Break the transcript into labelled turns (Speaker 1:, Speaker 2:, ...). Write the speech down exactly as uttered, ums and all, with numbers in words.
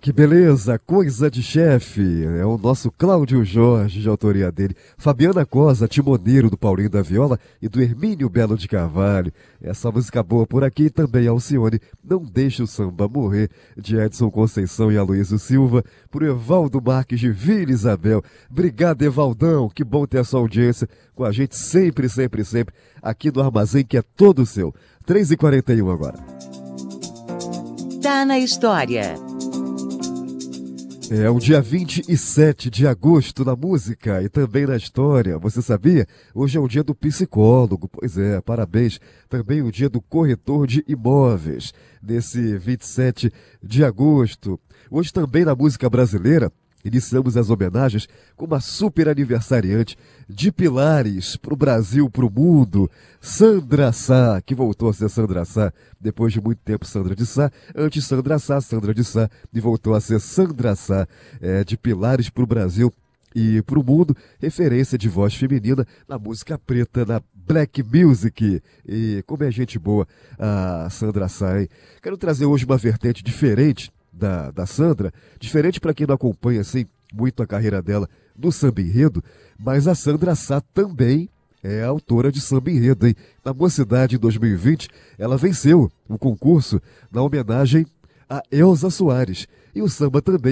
Speaker 1: Que beleza, coisa de chefe. É o nosso Cláudio Jorge, de autoria dele. Fabiana Cosa, timoneiro do Paulinho da Viola e do Hermínio Belo de Carvalho. Essa música boa por aqui também, Alcione, Não Deixe o Samba Morrer, de Edson Conceição e Aloysio Silva, por Evaldo Marques de Vila Isabel. Obrigado, Evaldão, que bom ter a sua audiência com a gente sempre, sempre, sempre, aqui no Armazém, que é todo seu. três e quarenta e um agora.
Speaker 2: Tá na história.
Speaker 1: É o dia vinte e sete de agosto na música e também na história. Você sabia? Hoje é o dia do psicólogo. Pois é, parabéns. Também o dia do corretor de imóveis. Nesse vinte e sete de agosto. Hoje também na música brasileira, iniciamos as homenagens com uma super aniversariante de Pilares para o Brasil, para o mundo, Sandra Sá, que voltou a ser Sandra Sá depois de muito tempo Sandra de Sá, antes Sandra Sá, Sandra de Sá, e voltou a ser Sandra Sá, é, de Pilares para o Brasil e para o mundo, referência de voz feminina na música preta, na Black Music. E como é gente boa a Sandra Sá, hein? Quero trazer hoje uma vertente diferente Da, da Sandra, diferente para quem não acompanha assim muito a carreira dela no samba enredo, mas a Sandra Sá também é autora de samba enredo, hein? Na Mocidade, em dois mil e vinte, ela venceu o concurso na homenagem a Elza Soares, e o samba também